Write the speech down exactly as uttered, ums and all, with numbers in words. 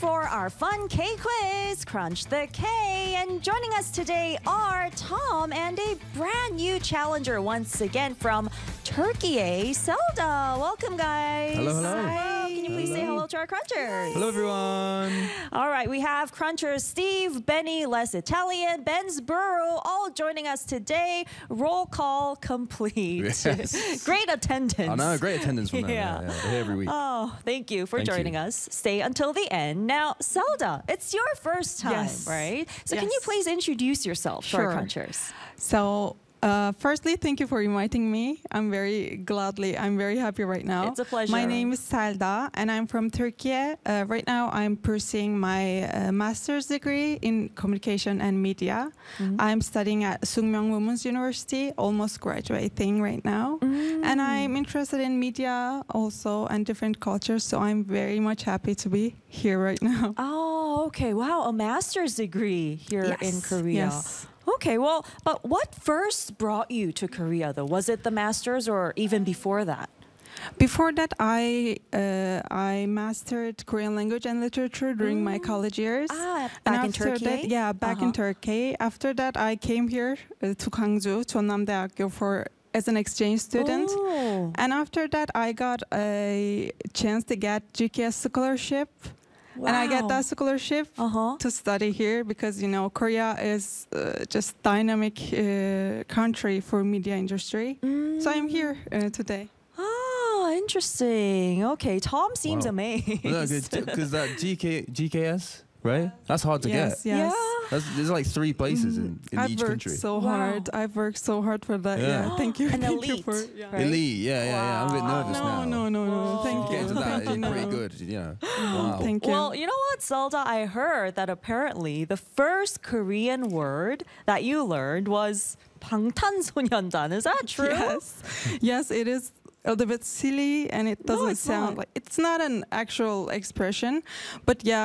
for our fun K quiz, Crunch the K. And joining us today are Tom and a brand new challenger once again from Turkey, Selda. Welcome, guys. Hello, hello. Hi. Can you please Hello. say hello to our crunchers? Hello, everyone. All right, we have crunchers Steve, Benny, Les Italian, Ben's Burrow, all joining us today. Roll call complete. Yes. Great attendance. I know, great attendance from them. Yeah. Yeah, yeah. They're here every week. Oh, thank you for Thank joining you. us. Stay until the end. Now, Zelda, it's your first time, Yes. right? So can Yes. you please introduce yourself to our Sure. crunchers? So, uh, firstly, thank you for inviting me. I'm very gladly, I'm very happy right now. It's a pleasure. My name is Selda, and I'm from Turkey. Uh, right now, I'm pursuing my uh, master's degree in communication and media. Mm-hmm. I'm studying at Sungmyung Women's University, almost graduating right now. Mm. And I'm interested in media also and different cultures, so I'm very much happy to be here right now. Oh, okay. Wow, a master's degree here in Korea. Yes. Okay, well, but what first brought you to Korea, though? Was it the master's or even before that? Before that, I uh, I mastered Korean language and literature during my college years. Ah, And back in after Turkey? That, yeah, back Uh-huh. in Turkey. After that, I came here uh, to Gwangju, Jeonnam-daegyo, for as an exchange student. Oh. And after that, I got a chance to get G K S scholarship. And I get Wow. that scholarship Uh-huh. to study here because, you know, Korea is uh, just dynamic uh, country for media industry. So I'm here uh, today. Oh, interesting. Okay, Tom seems Wow. amazed. Because that G K, G K S, right? That's hard to Yes, get. yes. Yeah. That's, there's like three places in, in I've each worked country. so Wow. hard. I've worked so hard for that. Yeah. Yeah, thank you. An thank you elite, for, yeah. right? Elite, yeah, yeah, yeah. I'm a bit Wow. nervous No, now. no, no, no. Oh. Thank If you you. get into that, Thank you. you're pretty No. good, you know. Wow. Thank you. Well, you know what, Zelda? I heard that apparently the first Korean word that you learned was 방탄소년단. Is that true? Yes, yes, it is a little bit silly, and it No, doesn't it's sound not. like it's not an actual expression, but yeah.